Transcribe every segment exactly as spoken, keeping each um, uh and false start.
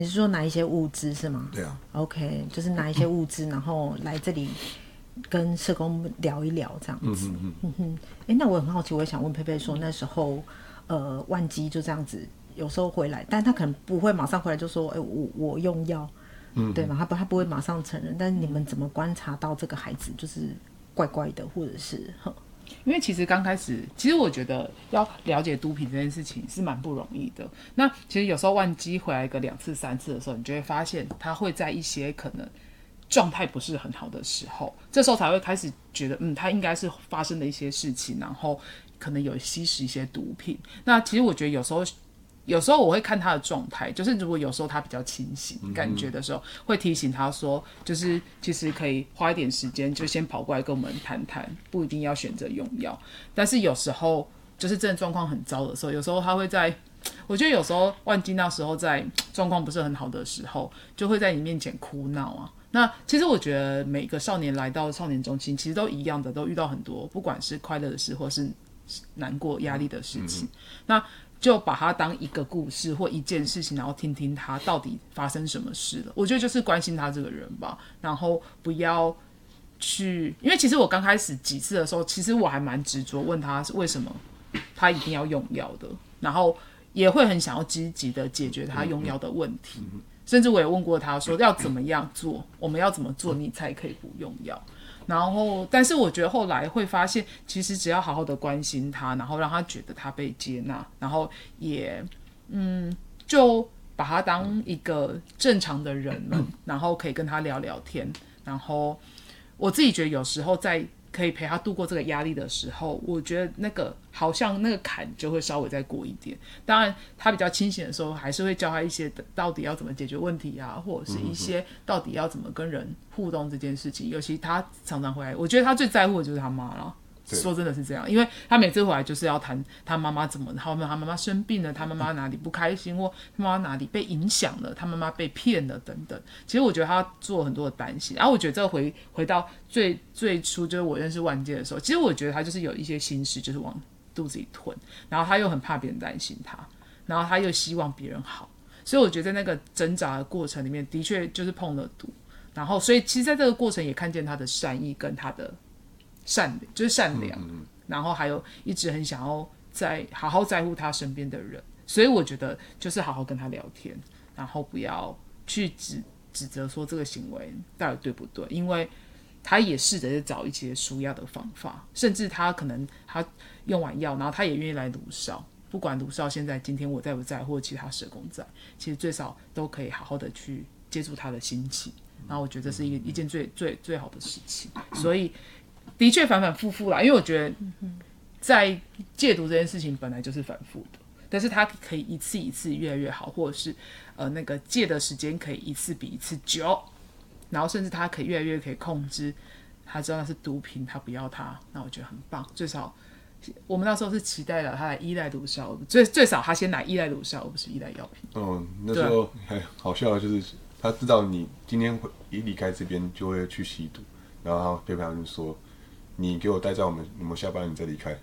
你是说拿一些物资是吗？ 对啊 OK， 就是拿一些物资然后来这里跟社工聊一聊这样子。嗯哼嗯哼，哎，那我很好奇，我也想问佩佩说，那时候呃万基就这样子，有时候回来，但他可能不会马上回来就说，哎，我我用药，嗯，对吗？他不他不会马上承认，但是你们怎么观察到这个孩子就是怪怪的，或者是呵？ 因为其实刚开始，其实我觉得要了解毒品这件事情是蛮不容易的。那其实有时候万基回来个两次三次的时候，你就会发现他会在一些可能状态不是很好的时候，这时候才会开始觉得，嗯，他应该是发生了一些事情，然后可能有吸食一些毒品。那其实我觉得有时候。有时候我会看他的状态，就是如果有时候他比较清醒感觉的时候，会提醒他说，就是其实可以花一点时间，就先跑过来跟我们谈谈，不一定要选择用药。但是有时候就是真的状况很糟的时候，有时候他会在，我觉得有时候万金那时候在状况不是很好的时候，就会在你面前哭闹啊。那其实我觉得每个少年来到少年中心，其实都一样的，都遇到很多不管是快乐的事，或是难过、压力的事情。嗯、那就把它当一个故事或一件事情，然后听听他到底发生什么事了。我觉得就是关心他这个人吧，然后不要去，因为其实我刚开始几次的时候，其实我还蛮执着问他是为什么他一定要用药的，然后也会很想要积极的解决他用药的问题，甚至我也问过他说要怎么样做，我们要怎么做你才可以不用药。然后，但是我觉得后来会发现，其实只要好好的关心他，然后让他觉得他被接纳，然后也，嗯，就把他当一个正常的人了，然后可以跟他聊聊天。然后我自己觉得有时候在可以陪他度过这个压力的时候，我觉得那个好像那个坎就会稍微再过一点。当然他比较清醒的时候，还是会教他一些到底要怎么解决问题啊，或者是一些到底要怎么跟人互动这件事情。尤其他常常回来，我觉得他最在乎的就是他妈了。说真的是这样，因为他每次回来就是要谈他妈妈怎么，他妈妈生病了，他妈妈哪里不开心，或他妈妈哪里被影响了，他妈妈被骗了等等。其实我觉得他做很多的担心，然后我觉得这个回回到最最初就是我认识万界的时候，其实我觉得他就是有一些心事，就是往肚子里吞，然后他又很怕别人担心他，然后他又希望别人好，所以我觉得在那个挣扎的过程里面，的确就是碰了毒，然后所以其实在这个过程也看见他的善意跟他的。善就是善良、嗯，然后还有一直很想要在好好在乎他身边的人，所以我觉得就是好好跟他聊天，然后不要去指指责说这个行为到底对不对，因为他也试着去找一些舒压的方法，甚至他可能他用完药，然后他也愿意来鲁少，不管鲁少现在今天我在不在，或者其他社工在，其实最少都可以好好的去接触他的心情，然后我觉得这是一个一件最最最好的事情，所以。的确反反复复啦，因为我觉得在戒毒这件事情本来就是反复的，但是它可以一次一次越来越好，或者是呃那个戒的时间可以一次比一次久，然后甚至它可以越来越可以控制，他知道那是毒品，他不要它，那我觉得很棒。最少我们那时候是期待了他来依赖毒梢，最最少他先来依赖毒梢，而不是依赖药品。 哦，那时候还好笑的就是他知道你今天一离开这边就会去吸毒，然后他陪伴他就说。你给我待在我们，我们下班你再离开。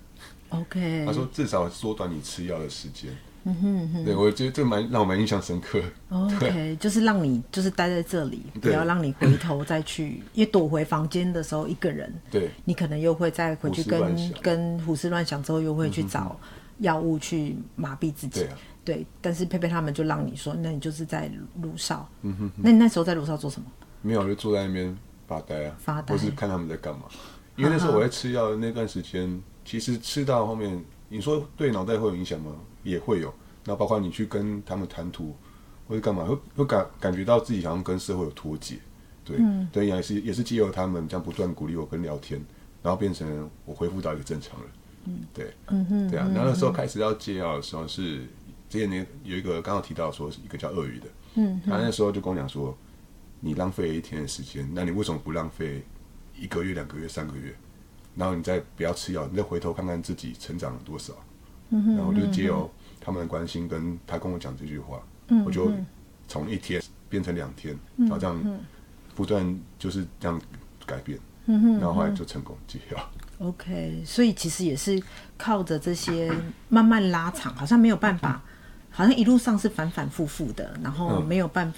OK。 他说至少缩短你吃药的时间。嗯哼哼。对，我觉得这蛮让我蛮印象深刻。 OK， 就是让你就是待在这里，不要让你回头再去，因为躲回房间的时候一个人， 对， 你可能又会再回去跟跟胡思乱想之后，又会去找药物去麻痹自己。对啊。对，但是佩佩他们就让你说，那你就是在鲁少。嗯哼哼。那你那时候在鲁少做什么？ 没有，就坐在那边发呆啊， 发呆， 或是看他们在干嘛。因为那时候我在吃药的那段时间，其实吃到后面，你说对脑袋会有影响吗？也会有。然后包括你去跟他们谈吐，或者干嘛，会会感感觉到自己好像跟社会有脱节。对，嗯、对，也是也是藉由他们这样不断鼓励我跟聊天，然后变成我恢复到一个正常人。嗯，对，嗯哼，对啊。然后那时候开始要戒药的时候是，之前有一个刚好提到说一个叫鳄鱼的，嗯，他那时候就跟我讲说，你浪费了一天的时间，那你为什么不浪费？一个月、两个月、三个月，然后你再不要吃药，你再回头看看自己成长了多少。嗯、然后就藉由他们的关心，跟他跟我讲这句话，嗯、我就从一天变成两天，嗯、然后这样不断就是这样改变，嗯、然后后来就成功戒药。 OK， 所以其实也是靠着这些慢慢拉长，好像没有办法好像一路上是反反复复的，然后没有办